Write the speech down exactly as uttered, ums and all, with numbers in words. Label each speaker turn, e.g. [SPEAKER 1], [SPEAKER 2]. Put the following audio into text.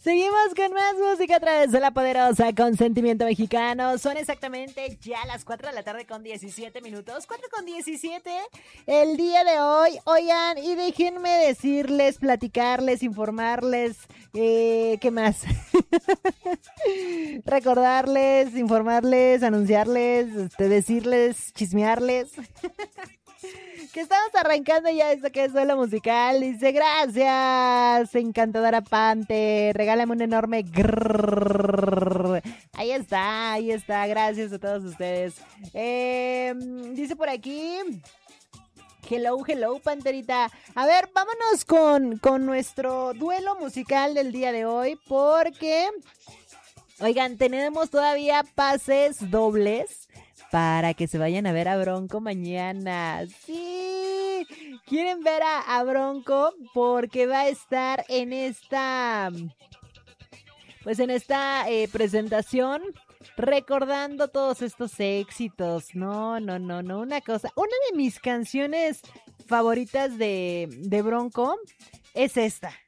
[SPEAKER 1] Seguimos con más música a través de la poderosa Consentimiento Mexicano. Son exactamente ya las cuatro de la tarde con diecisiete minutos. cuatro con diecisiete el día de hoy. Oigan, y déjenme decirles, platicarles, informarles, eh, ¿qué más? Recordarles, informarles, anunciarles, este, decirles, chismearles. Que estamos arrancando ya esto que es Duelo Musical. Dice, gracias, encantadora Pante. Regálame un enorme grrrr. Ahí está, ahí está. Gracias a todos ustedes. Eh, dice por aquí... Hello, hello, Panterita. A ver, vámonos con, con nuestro duelo musical del día de hoy. Porque, oigan, tenemos todavía pases dobles para que se vayan a ver a Bronco mañana. Sí, quieren ver a, a Bronco porque va a estar en esta, pues en esta eh, presentación recordando todos estos éxitos. No, no, no, no, una cosa, una de mis canciones favoritas de, de Bronco es esta.